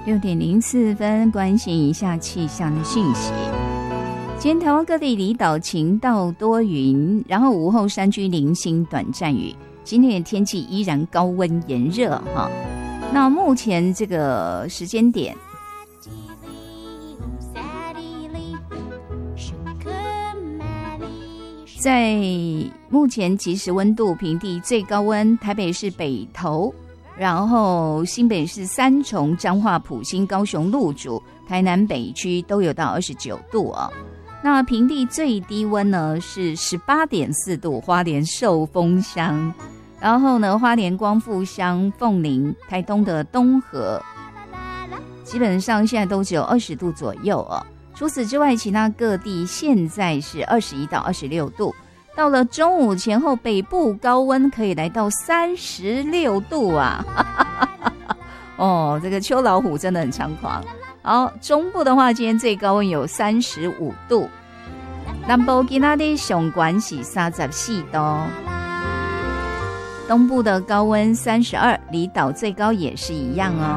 6:04，关心一下气象的讯息。今天台湾各地离岛晴到多云，然后午后山区零星短暂雨。今天的天气依然高温炎热哈。那目前这个时间点，在目前即时温度，平地最高温台北市北投，然后新北市三重、彰化埔心、高雄鹿竹、台南北区都有到29度哦。那平地最低温呢是18.4度，花莲寿丰乡，然后呢花莲光复乡、凤林、台东的东河，基本上现在都只有20度左右哦。除此之外，其他各地现在是21到26度。到了中午前后，北部高温可以来到36度啊！哦，这个秋老虎真的很猖狂。好，中部的话，今天最高温有35度。南部今天的上关是34度。东部的高温32，离岛最高也是一样哦。